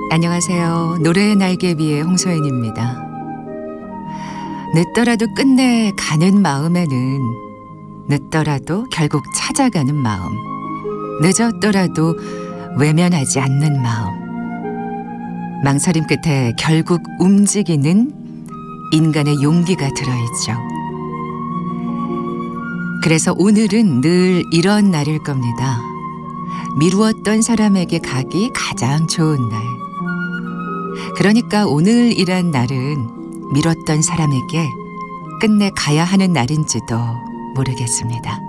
안녕하세요. 노래의 날개비의 홍소연입니다. 늦더라도 끝내 가는 마음에는 늦더라도 결국 찾아가는 마음, 늦었더라도 외면하지 않는 마음, 망설임 끝에 결국 움직이는 인간의 용기가 들어있죠. 그래서 오늘은 늘 이런 날일 겁니다. 미루었던 사람에게 가기 가장 좋은 날. 그러니까 오늘이란 날은 미뤘던 사람에게 끝내 가야 하는 날인지도 모르겠습니다.